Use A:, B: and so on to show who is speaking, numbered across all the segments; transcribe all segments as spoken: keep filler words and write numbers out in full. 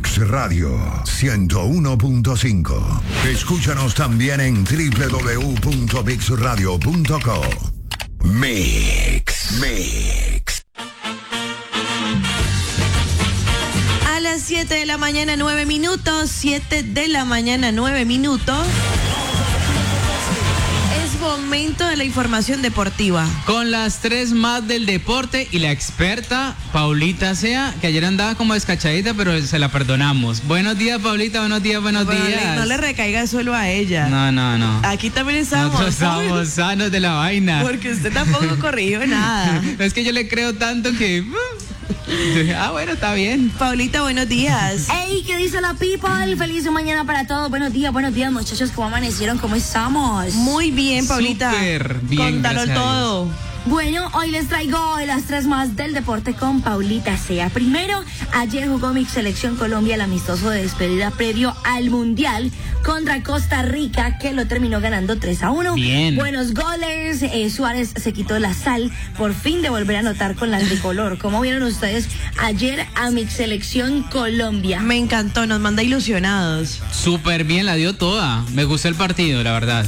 A: Mix Radio ciento uno punto cinco. Escúchanos también en doble u doble u doble u punto mix radio punto co. Mix, Mix.
B: A las siete de la mañana, nueve minutos. siete de la mañana, nueve minutos. Es momento de la información deportiva.
C: Con las tres más del deporte y la experta Paulita Sea, que ayer andaba como descachadita, pero se la perdonamos. Buenos días, Paulita, buenos días, buenos
B: Bueno,
C: días.
B: No le recaiga solo a ella.
C: No, no, no.
B: Aquí también estamos.
C: Nosotros estamos sanos de la vaina.
B: Porque usted tampoco corrigió nada.
C: Es que yo le creo tanto que... Ah, bueno, está bien.
B: Paulita, buenos días.
D: Hey, ¿qué dice la people? Feliz mañana para todos. Buenos días, buenos días, muchachos. ¿Cómo amanecieron? ¿Cómo estamos?
B: Muy bien, Paulita.
C: Súper bien,
B: Contalo
C: gracias a
B: todo.
D: Bueno, hoy les traigo las tres más del deporte con Paulita Sea. Primero, ayer jugó mi selección Colombia el amistoso de despedida previo al Mundial contra Costa Rica, que lo terminó ganando tres a uno.
C: Bien.
D: Buenos goles, eh, Suárez se quitó la sal, por fin de volver a anotar con la tricolor. ¿Cómo vieron ustedes ayer a mi selección Colombia?
B: Me encantó, nos manda ilusionados.
C: Súper bien, la dio toda. Me gustó el partido, la verdad.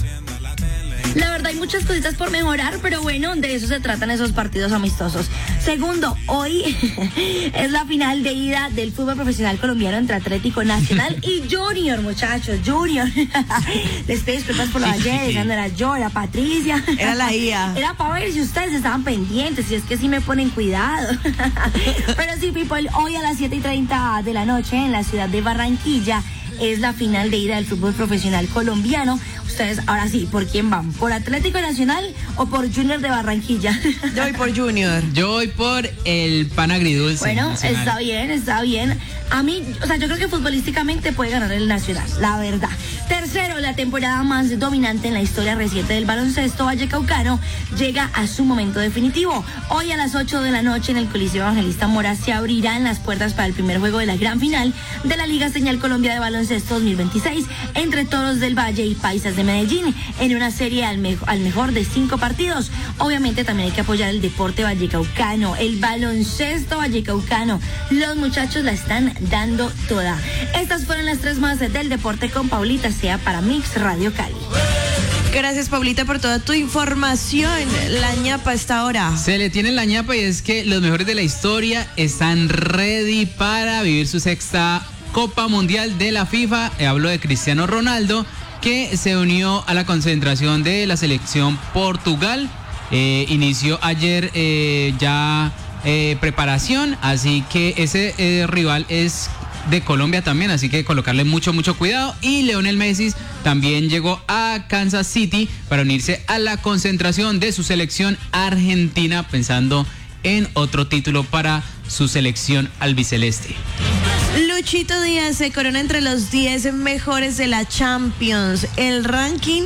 D: La verdad hay muchas cositas por mejorar, pero bueno, de eso se tratan esos partidos amistosos. Segundo, hoy es la final de ida del fútbol profesional colombiano entre Atlético Nacional y Junior, muchachos, Junior. Les pido disculpas por lo de ayer, esa no era yo, era Patricia.
B: Era la I A.
D: Era para ver si ustedes estaban pendientes, si es que sí me ponen cuidado. Pero sí, people, hoy a las siete y treinta de la noche en la ciudad de Barranquilla es la final de ida del fútbol profesional colombiano. Ustedes, ahora sí, ¿por quién van? ¿Por Atlético Nacional o por Junior de Barranquilla?
B: Yo voy por Junior.
C: Yo voy por el pan agridulce.
D: Bueno,
C: nacional.
D: está bien, está bien. A mí, o sea, yo creo que futbolísticamente puede ganar el Nacional, la verdad. Tercero, la temporada más dominante en la historia reciente del baloncesto vallecaucano llega a su momento definitivo. Hoy a las ocho de la noche en el Coliseo Evangelista Mora se abrirán las puertas para el primer juego de la gran final de la Liga Señal Colombia de Baloncesto dos mil veintiséis entre Toros del Valle y Paisas de Medellín en una serie al, me al mejor de cinco partidos. Obviamente también hay que apoyar el deporte vallecaucano, el baloncesto vallecaucano. Los muchachos la están dando toda. Estas fueron las tres más del deporte con Paulita Sea para Mix Radio Cali.
B: Gracias, Paulita, por toda tu información. La ñapa está ahora.
C: Se le tiene la ñapa y es que los mejores de la historia están ready para vivir su sexta Copa Mundial de la FIFA. Hablo de Cristiano Ronaldo, que se unió a la concentración de la selección Portugal. Eh, inició ayer eh, ya eh, preparación, así que ese eh, rival es de Colombia también, así que colocarle mucho, mucho cuidado. Y Lionel Messi también llegó a Kansas City para unirse a la concentración de su selección argentina, pensando en otro título para su selección albiceleste.
B: Luchito Díaz se corona entre los diez mejores de la Champions. El ranking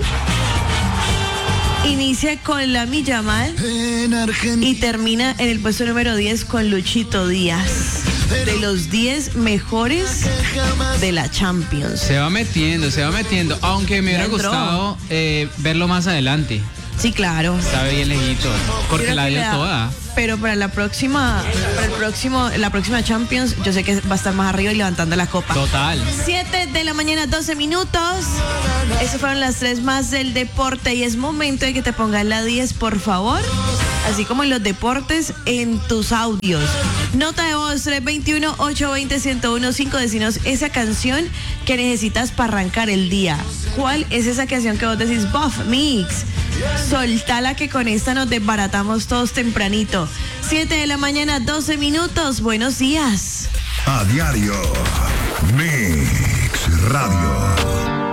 B: inicia con Lamine Yamal y termina en el puesto número diez con Luchito Díaz. De los diez mejores de la Champions.
C: Se va metiendo, se va metiendo, aunque me hubiera gustado eh, verlo más adelante.
B: Sí, claro.
C: Está bien lejito, porque
B: Creo
C: la
B: que
C: dio
B: la-
C: toda.
B: Pero para la próxima, para el próximo, la próxima Champions, yo sé que va a estar más arriba y levantando la copa.
C: Total.
B: siete de la mañana, doce minutos. Esas fueron las tres más del deporte y es momento de que te pongas la diez, por favor. Así como en los deportes, en tus audios. Nota de voz tres dos uno, ocho dos cero, uno cero uno cinco. Decinos esa canción que necesitas para arrancar el día. ¿Cuál es esa canción que vos decís, Buff Mix? Soltala, que con esta nos desbaratamos todos tempranito. siete de la mañana, doce minutos. Buenos días.
A: A diario. Mix Radio.